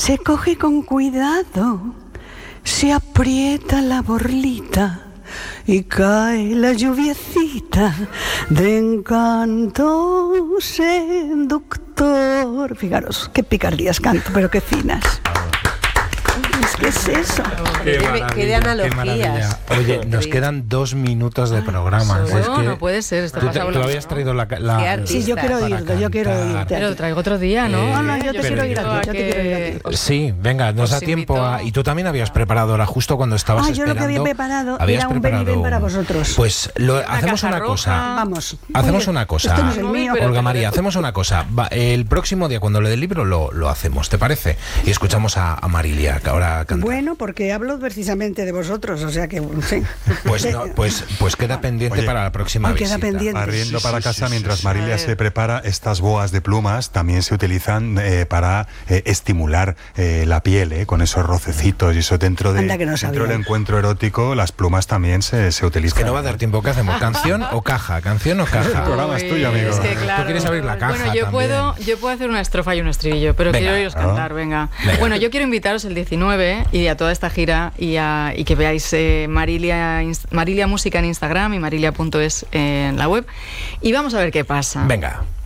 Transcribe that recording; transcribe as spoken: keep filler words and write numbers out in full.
se coge con cuidado, se aprieta la borlita y cae la lluviecita de encanto seductor. Fijaros, qué picardías canto, pero qué finas. ¿Qué es eso? Qué, qué de analogías. Oye, nos quedan dos minutos de programa. No, es que no puede ser. Esto tú, pasa te, tú habías traído la... la sí, yo quiero oírte, yo quiero oírte. Pero lo traigo otro día, ¿no? Eh, no, no, yo te quiero oír a ti, yo te quiero oír a ti. Sí, venga, nos da tiempo a... Y tú también habías preparado ahora justo cuando estabas ah, esperando. Ah, yo lo que había preparado habías era un preparado, ven y ven para vosotros. Pues lo, una hacemos una roja. cosa. Vamos. Hacemos Oye, una cosa. Esto no es el mío. Olga María, hacemos una cosa. Va, el próximo día, cuando le dé el libro, lo, lo hacemos, ¿te parece? Y escuchamos a, a Marilia, que ahora canta. Bueno, porque hablo precisamente de vosotros, o sea que sí. Pues no, pues, pues queda pendiente Oye, para la próxima oh, visita. queda pendiente. Barriendo Sí, para sí, casa sí, mientras sí, Marilia sí. se prepara, estas boas de plumas también se utilizan eh, para eh, estimular eh, la piel, eh, con esos rocecitos y eso dentro, de, Anda que no dentro sabía. del encuentro erótico, las plumas también se, se utilizan. Es que no va a dar tiempo. ¿Qué hacemos? ¿Canción o caja? ¿Canción o caja? El programa es tuyo, amigo. Es que, claro, Tú quieres abrir la caja Bueno, yo también. puedo, yo puedo hacer una estrofa y un estribillo, pero Venga. quiero oíros cantar, venga. Venga. Bueno, yo quiero invitaros el diecinueve y a toda esta gira y, a, y que veáis eh, Marilia, Marilia Música en Instagram y marilia punto es en la web y vamos a ver qué pasa. Venga.